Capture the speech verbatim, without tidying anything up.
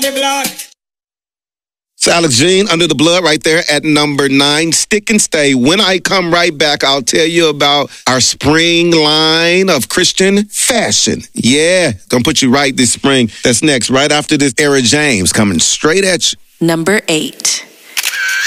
the blood. Alex Jean, Under the Blood, right there at number nine. Stick and stay. When I come right back, I'll tell you about our spring line of Christian fashion. Yeah, gonna put you right this spring. That's next, right after this. Era James coming straight at you. Number eight.